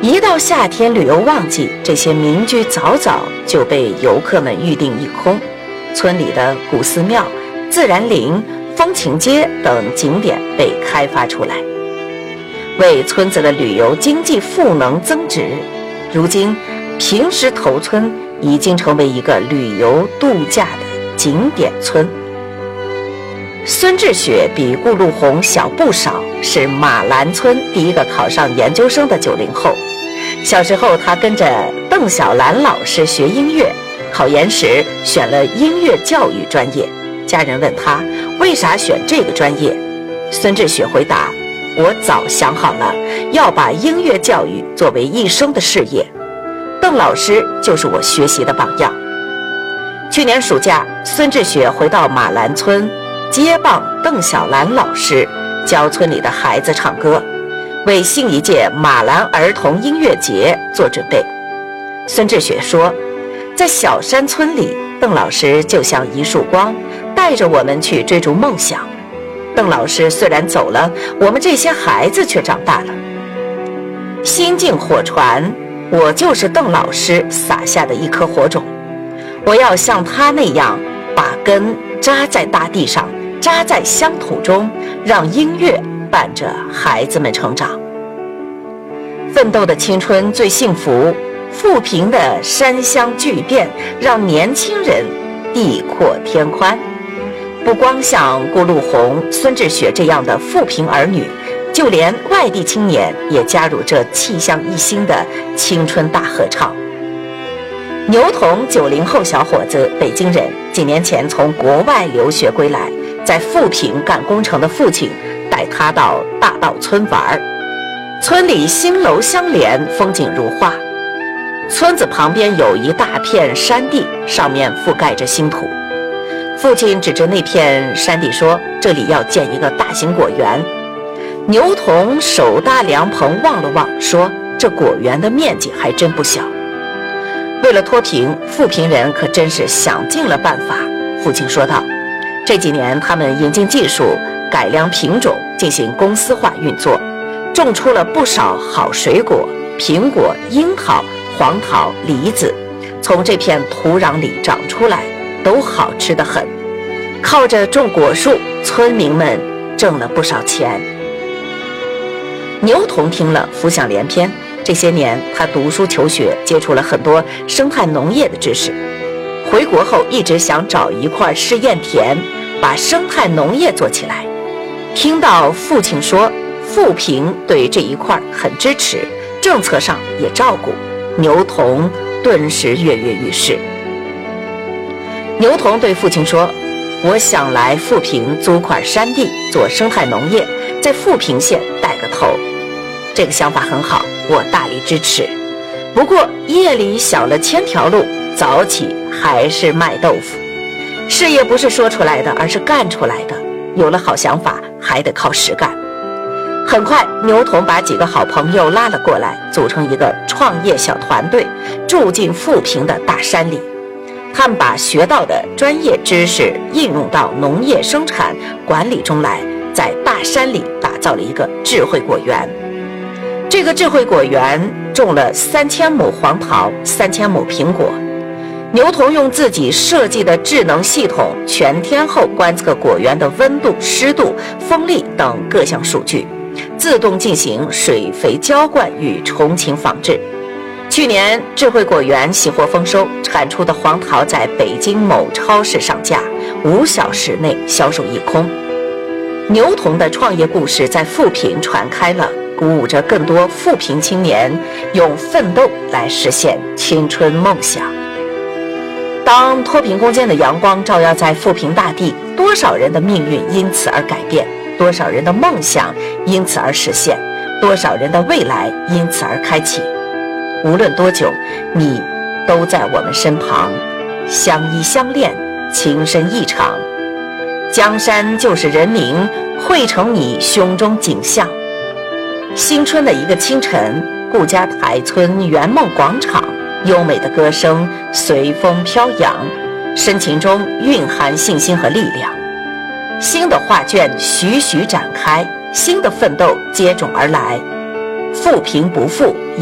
一到夏天旅游旺季，这些民居早早就被游客们预订一空，村里的古寺庙、自然林、风情街等景点被开发出来，为村子的旅游经济赋能增值。如今平石头村已经成为一个旅游度假的景点村。孙志雪比顾陆红小不少，是马兰村第一个考上研究生的90后。小时候他跟着邓小兰老师学音乐，考研时选了音乐教育专业。家人问他为啥选这个专业，孙志雪回答：我早想好了，要把音乐教育作为一生的事业。邓老师就是我学习的榜样。去年暑假，孙志雪回到马兰村接棒邓小兰老师，教村里的孩子唱歌，为新一届马兰儿童音乐节做准备。孙志雪说，在小山村里，邓老师就像一束光，带着我们去追逐梦想。邓老师虽然走了，我们这些孩子却长大了。心境火传，我就是邓老师撒下的一颗火种，我要像他那样把根扎在大地上，扎在乡土中，让音乐伴着孩子们成长。奋斗的青春最幸福，富平的山乡巨变让年轻人地阔天宽。不光像顾陆红、孙志雪这样的富平儿女，就连外地青年也加入这气象一新的青春大合唱。牛童90后小伙子，北京人，几年前从国外留学归来，在富平干工程的父亲带他到大稻村玩。村里新楼相连，风景如画。村子旁边有一大片山地，上面覆盖着新土。父亲指着那片山地说，这里要建一个大型果园。牛童手搭凉棚望了望，说，这果园的面积还真不小。为了脱贫，富平人可真是想尽了办法。父亲说道，这几年他们引进技术，改良品种，进行公司化运作，种出了不少好水果，苹果、樱桃、黄桃、梨子，从这片土壤里长出来，都好吃得很。靠着种果树，村民们挣了不少钱。牛童听了浮想联翩，这些年他读书求学，接触了很多生态农业的知识。回国后一直想找一块试验田，把生态农业做起来。听到父亲说富平对这一块很支持，政策上也照顾，牛童顿时跃跃欲试。牛童对父亲说，我想来富平租块山地做生态农业，在富平县带个头。这个想法很好，我大力支持。不过夜里想了千条路，早起还是卖豆腐。事业不是说出来的，而是干出来的。有了好想法，还得靠实干。很快，牛童把几个好朋友拉了过来，组成一个创业小团队，住进富平的大山里。他们把学到的专业知识应用到农业生产管理中来，在大山里打造了一个智慧果园。这个智慧果园种了3000亩黄桃，3000亩苹果。牛童用自己设计的智能系统全天候观测果园的温度、湿度、风力等各项数据，自动进行水肥浇灌与虫禽防治。去年智慧果园喜获丰收，产出的黄桃在北京某超市上架，5小时内销售一空。牛童的创业故事在富平传开了，鼓舞着更多富平青年用奋斗来实现青春梦想。当脱贫攻坚的阳光照耀在富平大地，多少人的命运因此而改变，多少人的梦想因此而实现，多少人的未来因此而开启。无论多久，你都在我们身旁，相依相恋，情深意长。江山就是人民，汇成你胸中景象。新春的一个清晨，顾家台村圆梦广场，优美的歌声随风飘扬，深情中蕴含信心和力量。新的画卷徐徐展开，新的奋斗接踵而来。富贫不富